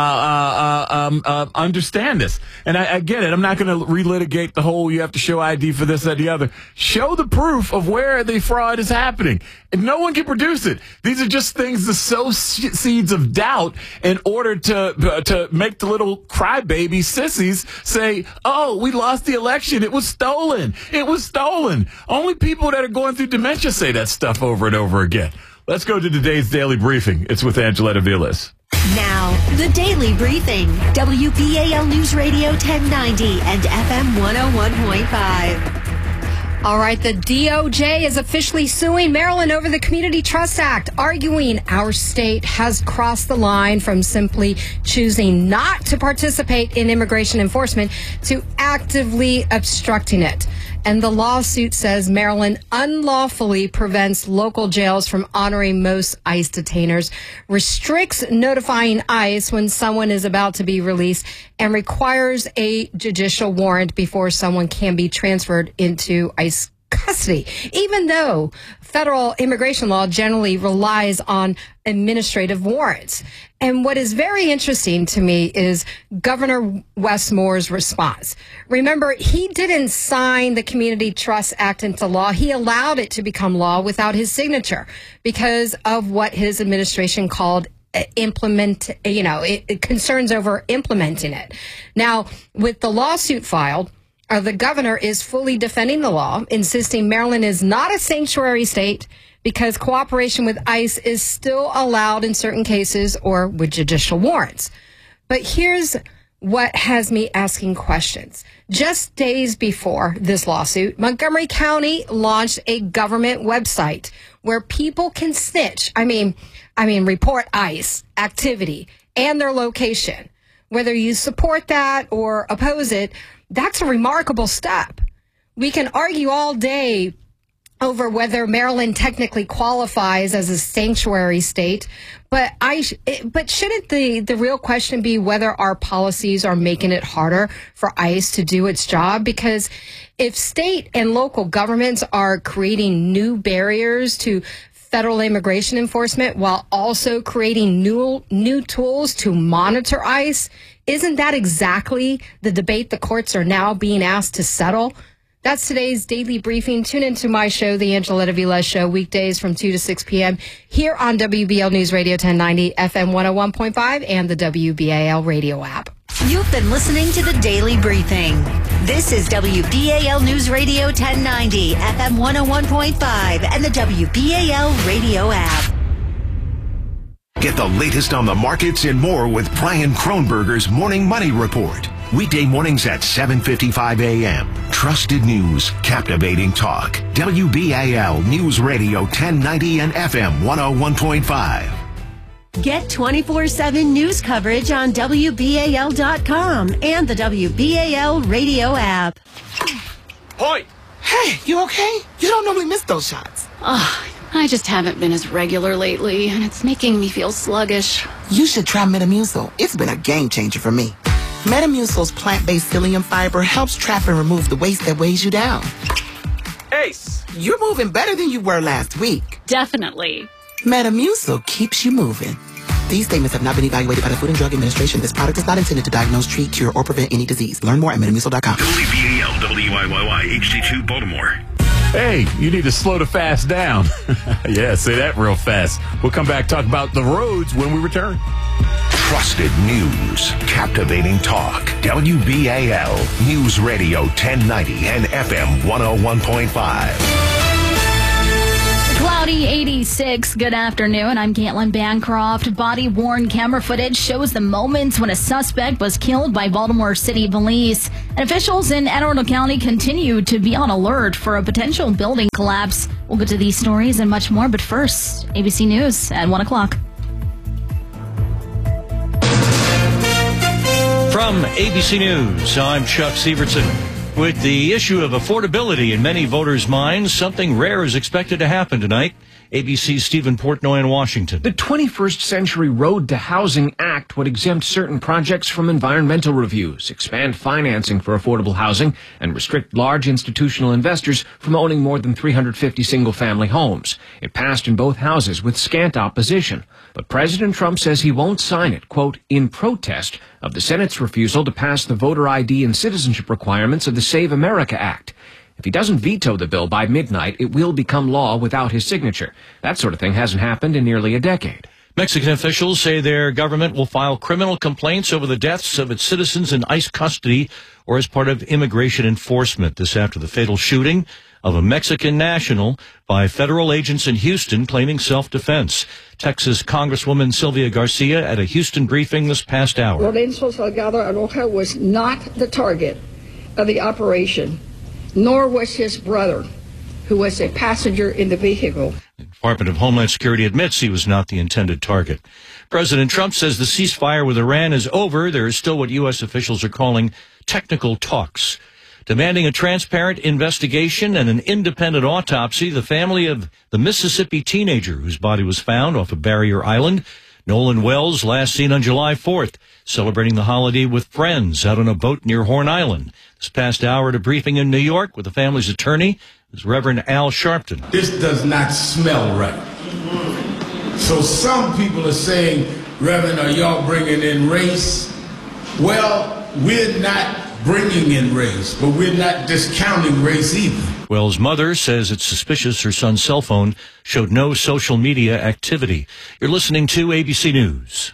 understand this. And I get it. I'm not going to relitigate the whole you have to show ID for this, that, the other. Show the proof of where the fraud is happening. And no one can produce it. These are just things to sow seeds of doubt in order to make the little crybaby sissies say, oh, we lost the election. It was stolen. It was stolen. Only people that are going through dementia say that stuff over and over again. Let's go to today's Daily Briefing. It's with Angeletta Villas. Now, the Daily Briefing. WBAL News Radio 1090 and FM 101.5. All right, the DOJ is officially suing Maryland over the Community Trust Act, arguing our state has crossed the line from simply choosing not to participate in immigration enforcement to actively obstructing it. And the lawsuit says Maryland unlawfully prevents local jails from honoring most ICE detainers, restricts notifying ICE when someone is about to be released, and requires a judicial warrant before someone can be transferred into ICE custody, even though federal immigration law generally relies on administrative warrants. And what is very interesting to me is Governor Wes Moore's response. Remember, he didn't sign the Community Trust Act into law. He allowed it to become law without his signature because of what his administration called it concerns over implementing it. Now, with the lawsuit filed, the governor is fully defending the law, insisting Maryland is not a sanctuary state because cooperation with ICE is still allowed in certain cases or with judicial warrants. But here's what has me asking questions. Just days before this lawsuit, Montgomery County launched a government website where people can snitch. I mean, report ICE activity and their location. Whether you support that or oppose it, that's a remarkable step. We can argue all day over whether Maryland technically qualifies as a sanctuary state, but shouldn't the real question be whether our policies are making it harder for ICE to do its job? Because if state and local governments are creating new barriers to federal immigration enforcement while also creating new tools to monitor ICE, isn't that exactly the debate the courts are now being asked to settle? That's today's Daily Briefing. Tune into my show, The Angeletta Vilez Show, weekdays from 2 to 6 p.m. here on WBL News Radio 1090, FM 101.5, and the WBAL radio app. You've been listening to the Daily Briefing. This is WBAL News Radio 1090, FM 101.5, and the WBAL radio app. Get the latest on the markets and more with Brian Kronberger's Morning Money Report. Weekday mornings at 7:55 a.m. Trusted news, captivating talk. WBAL News Radio 1090 and FM 101.5. Get 24/7 news coverage on WBAL.com and the WBAL radio app. Hoi! Hey, you okay? You don't normally miss those shots. I just haven't been as regular lately, and it's making me feel sluggish. You should try Metamucil. It's been a game changer for me. Metamucil's plant-based psyllium fiber helps trap and remove the waste that weighs you down. Ace, you're moving better than you were last week. Definitely. Metamucil keeps you moving. These statements have not been evaluated by the Food and Drug Administration. This product is not intended to diagnose, treat, cure, or prevent any disease. Learn more at Metamucil.com. WBAL, WYYY, HD2, Baltimore. Hey, you need to slow the fast down. Yeah, say that real fast. We'll come back, talk about the roads when we return. Trusted news, captivating talk. WBAL News Radio 1090 and FM 101.5. Cloudy 86. Good afternoon. I'm Caitlin Bancroft. Body-worn camera footage shows the moments when a suspect was killed by Baltimore City Police. And officials in Anne Arundel County continue to be on alert for a potential building collapse. We'll get to these stories and much more, but first, ABC News at 1 o'clock. From ABC News, I'm Chuck Severson. With the issue of affordability in many voters' minds, something rare is expected to happen tonight. ABC's Stephen Portnoy in Washington. The 21st Century Road to Housing Act would exempt certain projects from environmental reviews, expand financing for affordable housing, and restrict large institutional investors from owning more than 350 single-family homes. It passed in both houses with scant opposition. But President Trump says he won't sign it, quote, in protest of the Senate's refusal to pass the voter ID and citizenship requirements of the Save America Act. If he doesn't veto the bill by midnight, it will become law without his signature. That sort of thing hasn't happened in nearly a decade. Mexican officials say their government will file criminal complaints over the deaths of its citizens in ICE custody or as part of immigration enforcement. This after the fatal shooting of a Mexican national by federal agents in Houston claiming self-defense. Texas Congresswoman Sylvia Garcia at a Houston briefing this past hour. Lorenzo Salgado Aroja was not the target of the operation, nor was his brother, who was a passenger in the vehicle. The Department of Homeland Security admits he was not the intended target. President Trump says the ceasefire with Iran is over. There is still what U.S. officials are calling technical talks. Demanding a transparent investigation and an independent autopsy, the family of the Mississippi teenager whose body was found off of Barrier Island, Nolan Wells, last seen on July 4th, celebrating the holiday with friends out on a boat near Horn Island. This past hour at a briefing in New York with the family's attorney is Reverend Al Sharpton. This does not smell right. So some people are saying, Reverend, are y'all bringing in race? Well, we're not bringing in race, but we're not discounting race either. Wells' mother says it's suspicious her son's cell phone showed no social media activity. You're listening to ABC News.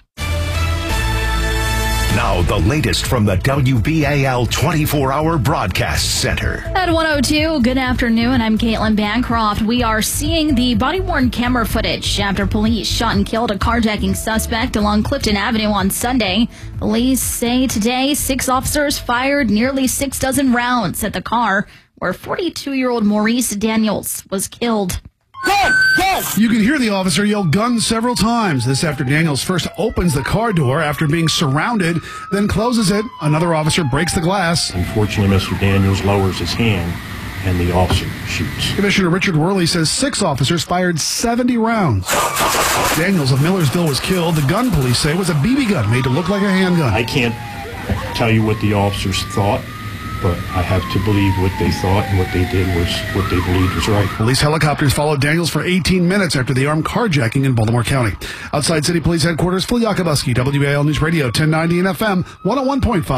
Now, the latest from the WBAL 24-hour broadcast center. At 1:02, good afternoon. I'm Caitlin Bancroft. We are seeing the body-worn camera footage after police shot and killed a carjacking suspect along Clifton Avenue on Sunday. Police say today 6 officers fired nearly 6 dozen rounds at the car where 42-year-old Maurice Daniels was killed. You can hear the officer yell gun several times. This after Daniels first opens the car door after being surrounded, then closes it. Another officer breaks the glass. Unfortunately, Mr. Daniels lowers his hand and the officer shoots. Commissioner Richard Worley says 6 officers fired 70 rounds. Daniels of Millersville was killed. The gun police say was a BB gun made to look like a handgun. I can't tell you what the officers thought, but I have to believe what they thought, and what they did was what they believed was right. Police helicopters followed Daniels for 18 minutes after the armed carjacking in Baltimore County. Outside City Police Headquarters, Phil Yakubuski, WBAL News Radio 1090 and FM 101.5.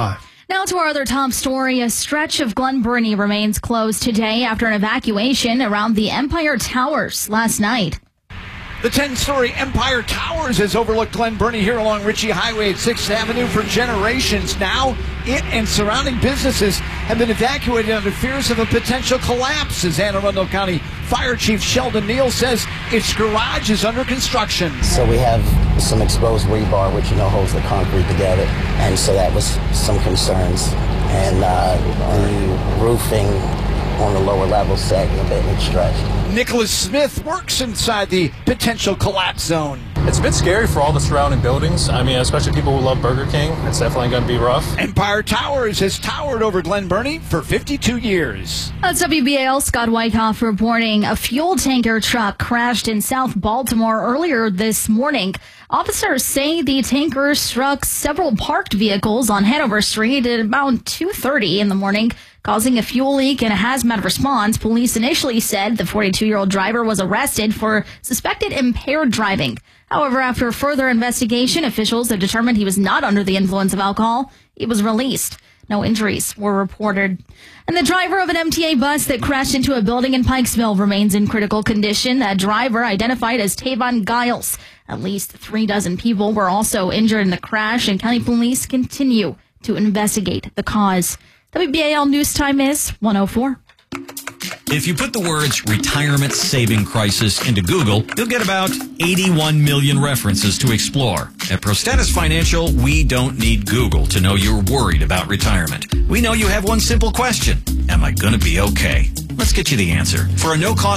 Now to our other top story. A stretch of Glen Burnie remains closed today after an evacuation around the Empire Towers last night. The 10-story Empire Towers has overlooked Glen Burnie here along Ritchie Highway at 6th Avenue for generations. Now, it and surrounding businesses have been evacuated under fears of a potential collapse, as Anne Arundel County Fire Chief Sheldon Neal says its garage is under construction. So we have some exposed rebar, which holds the concrete together, and so that was some concerns. And the roofing on the lower level sagging a bit and stretched. Nicholas Smith works inside the potential collapse zone. It's a bit scary for all the surrounding buildings. I mean, especially people who love Burger King. It's definitely going to be rough. Empire Towers has towered over Glen Burnie for 52 years. That's WBAL Scott Wyckoff reporting. A fuel tanker truck crashed in South Baltimore earlier this morning. Officers say the tanker struck several parked vehicles on Hanover Street at about 2:30 in the morning, causing a fuel leak and a hazmat response. Police initially said the 42-year-old driver was arrested for suspected impaired driving. However, after further investigation, officials have determined he was not under the influence of alcohol. He was released. No injuries were reported. And the driver of an MTA bus that crashed into a building in Pikesville remains in critical condition. That driver, identified as Tavon Giles. At least 36 people were also injured in the crash, and county police continue to investigate the cause. WBAL News Time is 1:04. If you put the words retirement saving crisis into Google, you'll get about 81 million references to explore. At Prostatus Financial, we don't need Google to know you're worried about retirement. We know you have one simple question. Am I going to be okay? Let's get you the answer. For a no-cost